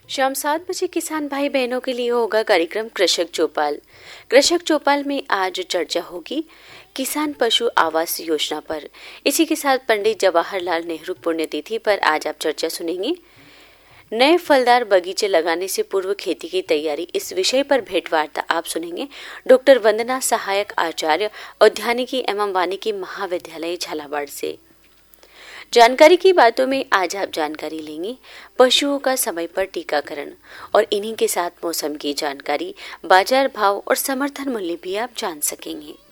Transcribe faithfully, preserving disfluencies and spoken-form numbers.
शाम सात बजे किसान भाई बहनों के लिए होगा कार्यक्रम कृषक चौपाल। कृषक चौपाल में आज चर्चा होगी किसान पशु आवास योजना पर। इसी के साथ पंडित जवाहरलाल नेहरू पुण्यतिथि पर आज आप चर्चा सुनेंगे। नए फलदार बगीचे लगाने से पूर्व खेती की तैयारी, इस विषय पर भेंट वार्ता आप सुनेंगे। डॉक्टर वंदना, सहायक आचार्य उद्यानिकी एवं वानिकी महाविद्यालय झालावाड़ से। जानकारी की बातों में आज आप जानकारी लेंगे पशुओं का समय पर टीकाकरण और इन्हीं के साथ मौसम की जानकारी, बाजार भाव और समर्थन मूल्य भी आप जान सकेंगे।